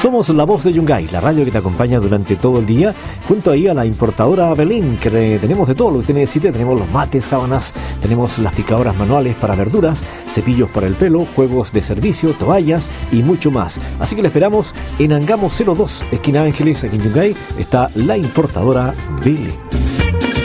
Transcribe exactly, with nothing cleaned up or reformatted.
Somos La Voz de Yungay, la radio que te acompaña durante todo el día, junto ahí a la importadora Belén, que tenemos de todo lo que usted necesite. Tenemos los mates, sábanas, tenemos las picadoras manuales para verduras, cepillos para el pelo, juegos de servicio, toallas y mucho más. Así que le esperamos en Angamos cero dos, esquina Ángeles, aquí en Yungay, está la importadora Belén.